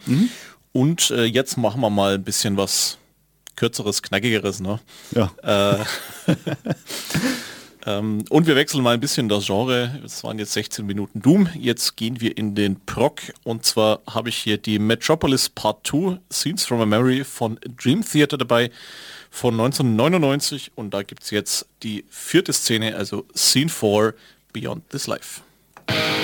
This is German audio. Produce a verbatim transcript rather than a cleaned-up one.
Mhm. Und äh, jetzt machen wir mal ein bisschen was Kürzeres, Knackigeres. Ne? Ja. Äh, ähm, und wir wechseln mal ein bisschen das Genre. Es waren jetzt sechzehn Minuten Doom. Jetzt gehen wir in den Prog. Und zwar habe ich hier die Metropolis Part zwei, Scenes from a Memory von Dream Theater dabei von neunzehnhundertneunundneunzig. Und da gibt es jetzt die vierte Szene, also Scene vier, Beyond This Life.